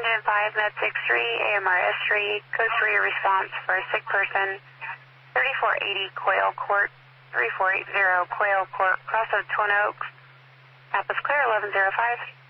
5 Med 63, AMR S3, code 3 response for a sick person, 3480 Quail Court, 3480 Quail Court, cross of Twin Oaks, Papa's clear, 1105.